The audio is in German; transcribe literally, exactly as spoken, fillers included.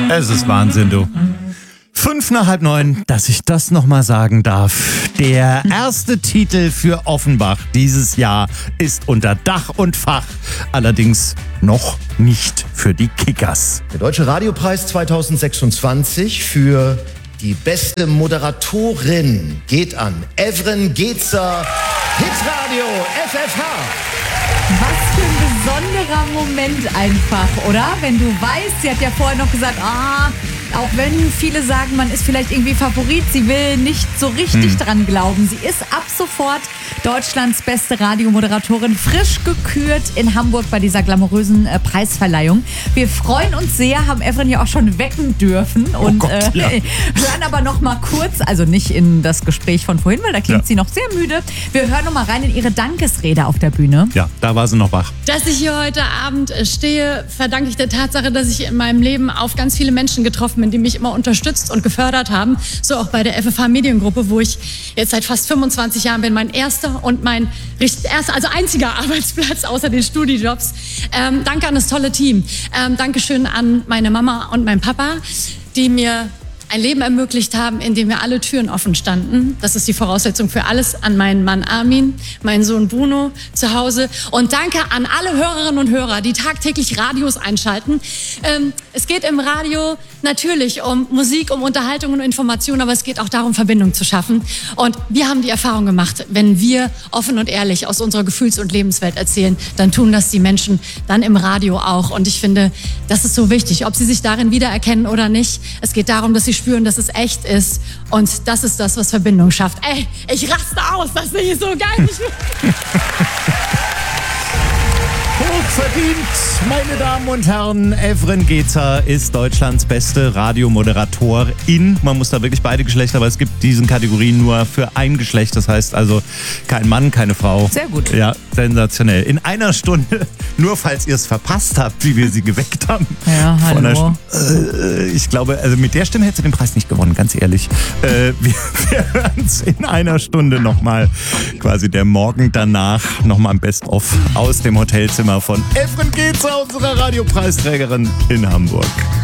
Es ist Wahnsinn, du. Fünf nach halb neun, dass ich das nochmal sagen darf. Der erste Titel für Offenbach dieses Jahr ist unter Dach und Fach. Allerdings noch nicht für die Kickers. Der Deutsche Radiopreis zweitausendsechsundzwanzig für die beste Moderatorin geht an Evren Gezer, Hitradio F F H. Was für ein besonderer Moment einfach, oder? Wenn du weißt, sie hat ja vorher noch gesagt, ah, auch wenn viele sagen, man ist vielleicht irgendwie Favorit, sie will nicht so richtig hm. dran glauben. Sie ist ab sofort Deutschlands beste Radiomoderatorin, frisch gekürt in Hamburg bei dieser glamourösen äh, Preisverleihung. Wir freuen uns sehr, haben Evren ja auch schon wecken dürfen und oh Gott, äh, ja. hören aber noch mal kurz, also nicht in das Gespräch von vorhin, weil da klingt ja. sie noch sehr müde. Wir hören noch mal rein in ihre Dankesrede auf der Bühne. Ja, da war sie noch wach. Dass ich hier heute Abend stehe, verdanke ich der Tatsache, dass ich in meinem Leben auf ganz viele Menschen getroffen bin, die mich immer unterstützt und gefördert haben. So auch bei der F F H Mediengruppe, wo ich jetzt seit fast fünfundzwanzig Jahren bin. Mein erster und mein erster, also einziger Arbeitsplatz außer den Studijobs. Ähm, danke an das tolle Team. Ähm, Dankeschön an meine Mama und meinen Papa, die mir ein Leben ermöglicht haben, in dem mir alle Türen offen standen. Das ist die Voraussetzung für alles. An meinen Mann Armin, meinen Sohn Bruno zu Hause. Und danke an alle Hörerinnen und Hörer, die tagtäglich Radios einschalten. Ähm, es geht im Radio natürlich um Musik, um Unterhaltung und Information, aber es geht auch darum, Verbindung zu schaffen. Und wir haben die Erfahrung gemacht, wenn wir offen und ehrlich aus unserer Gefühls- und Lebenswelt erzählen, dann tun das die Menschen dann im Radio auch. Und ich finde, das ist so wichtig, ob sie sich darin wiedererkennen oder nicht. Es geht darum, dass sie spüren, dass es echt ist. Und das ist das, was Verbindung schafft. Ey, ich raste aus, das finde ich so geil. Hochverdient, meine Damen und Herren. Evren Gezer ist Deutschlands beste Radiomoderatorin. Man muss da wirklich beide Geschlechter, aber es gibt diesen Kategorien nur für ein Geschlecht. Das heißt also kein Mann, keine Frau. Sehr gut. Ja, sensationell. In einer Stunde, nur falls ihr es verpasst habt, wie wir sie geweckt haben. Ja, hallo. Äh, ich glaube, also mit der Stimme hätte sie den Preis nicht gewonnen, ganz ehrlich. Äh, wir wir hören es in einer Stunde nochmal, quasi der Morgen danach, nochmal ein Best-of aus dem Hotelzimmer von Evren Gezer, unserer Radiopreisträgerin in Hamburg.